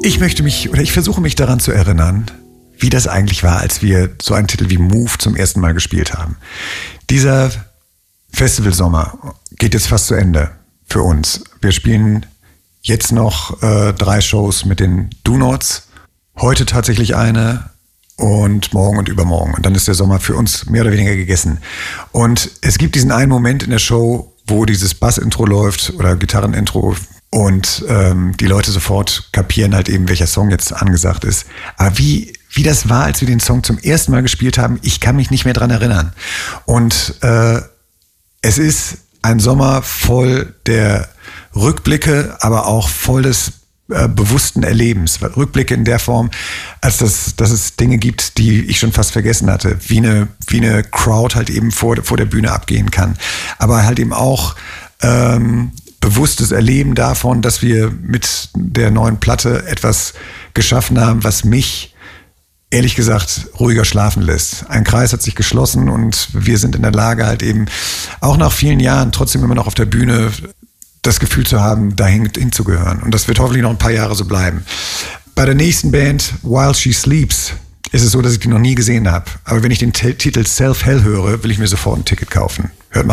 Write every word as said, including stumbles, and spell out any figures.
Ich möchte mich, oder ich versuche mich daran zu erinnern, wie das eigentlich war, als wir so einen Titel wie Move zum ersten Mal gespielt haben. Dieser Festivalsommer geht jetzt fast zu Ende für uns. Wir spielen jetzt noch äh, drei Shows mit den Do-Nots. Heute tatsächlich eine und morgen und übermorgen. Und dann ist der Sommer für uns mehr oder weniger gegessen. Und es gibt diesen einen Moment in der Show, wo dieses Bass-Intro läuft oder Gitarren-Intro und ähm, die Leute sofort kapieren halt eben, welcher Song jetzt angesagt ist. Aber wie, wie das war, als wir den Song zum ersten Mal gespielt haben, ich kann mich nicht mehr dran erinnern. Und äh, es ist ein Sommer voll der Rückblicke, aber auch voll des äh, bewussten Erlebens. Rückblicke in der Form, als das, dass es Dinge gibt, die ich schon fast vergessen hatte. Wie eine, wie eine Crowd halt eben vor, vor der Bühne abgehen kann. Aber halt eben auch ähm, bewusstes Erleben davon, dass wir mit der neuen Platte etwas geschaffen haben, was mich ehrlich gesagt ruhiger schlafen lässt. Ein Kreis hat sich geschlossen und wir sind in der Lage halt eben auch nach vielen Jahren trotzdem immer noch auf der Bühne das Gefühl zu haben, dahin hinzugehören. Und das wird hoffentlich noch ein paar Jahre so bleiben. Bei der nächsten Band, While She Sleeps, ist es so, dass ich die noch nie gesehen habe. Aber wenn ich den T- Titel Self-Hell höre, will ich mir sofort ein Ticket kaufen. Hört mal